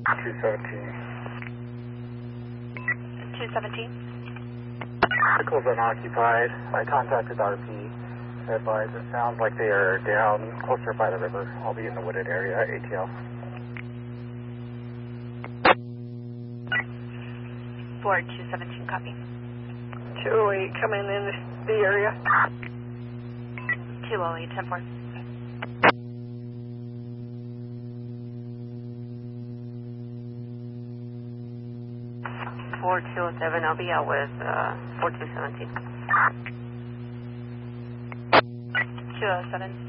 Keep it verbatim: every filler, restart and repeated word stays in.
two seventeen. two seventeen. Vehicles unoccupied. I contacted R P. Advised it sounds like they are down closer by the river. I'll be in the wooded area, A T L. Ford two seventeen, copy. two oh eight coming in the area. two oh eight, ten four. Ford two oh seven, I'll be out with uh, Ford two seventeen. two oh seven.